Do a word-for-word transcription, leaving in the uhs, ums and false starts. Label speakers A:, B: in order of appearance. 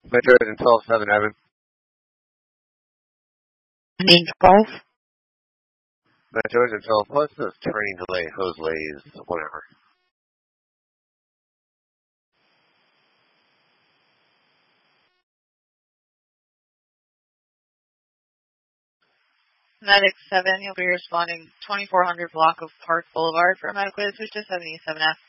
A: Metro and twelve seven Evan.
B: Main Golf.
A: Metro and twelve, what's this turning delay, hose lays, whatever.
C: Medic seven, you'll be responding twenty-four hundred block of Park Boulevard for a medical switch to seventy-seven F.